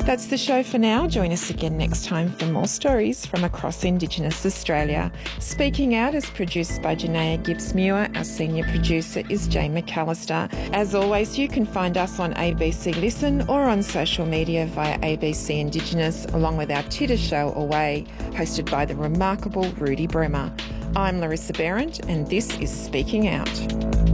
That's the show for now. Join us again next time for more stories from across Indigenous Australia. Speaking Out is produced by Janaea Gibbs-Muir. Our senior producer is Jane McAllister. As always, you can find us on ABC Listen or on social media via ABC Indigenous, along with our Titter show Away, hosted by the remarkable Rudy Bremer. I'm Larissa Behrendt, and this is Speaking Out.